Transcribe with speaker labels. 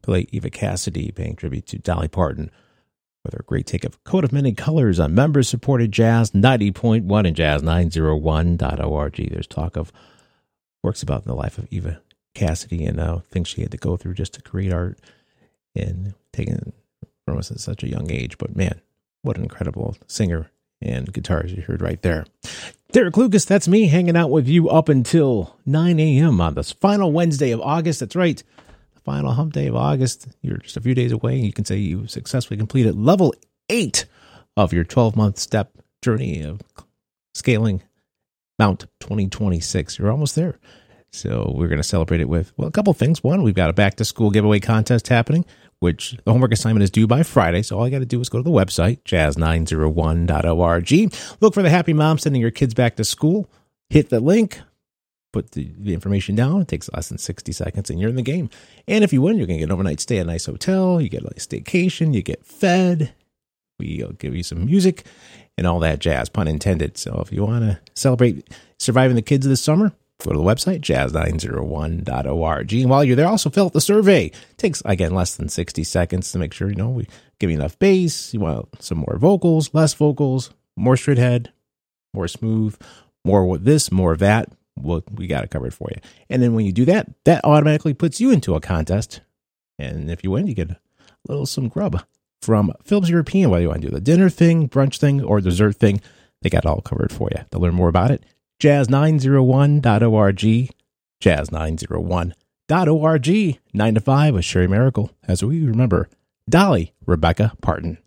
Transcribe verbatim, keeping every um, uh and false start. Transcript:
Speaker 1: the late Eva Cassidy, paying tribute to Dolly Parton with her great take of Coat of Many Colors on members-supported Jazz ninety point one and Jazz nine oh one dot org. There's talk of works about the life of Eva Cassidy and uh, things she had to go through just to create art and taken from us at such a young age. But man, what an incredible singer and guitarist you heard right there. Derek Lucas, that's me hanging out with you up until nine a.m. on this final Wednesday of August. That's right, the final hump day of August. You're just a few days away, and you can say you successfully completed level eight of your twelve-month step journey of scaling Mount twenty twenty-six. You're almost there. So we're going to celebrate it with, well, a couple things. One, we've got a back-to-school giveaway contest happening, which the homework assignment is due by Friday. So all you got to do is go to the website, jazz nine oh one dot org. Look for the happy mom sending your kids back to school. Hit the link. Put the, the information down. It takes less than sixty seconds, and you're in the game. And if you win, you're going to get an overnight stay at a nice hotel. You get a nice staycation. You get fed. We'll give you some music and all that jazz, pun intended. So if you want to celebrate surviving the kids this summer, go to the website, jazz nine oh one dot org. And while you're there, also fill out the survey. It takes, again, less than sixty seconds to make sure, you know, we give you enough bass. You want some more vocals, less vocals, more straight head, more smooth, more with this, more of that. Well, we got it covered for you. And then when you do that, that automatically puts you into a contest. And if you win, you get a little some grub from Phillips European, whether you want to do the dinner thing, brunch thing, or dessert thing. They got it all covered for you. To learn more about it, jazz nine oh one dot org, jazz nine oh one dot org, nine to five with Sherry Miracle, as we remember Dolly Rebecca Parton.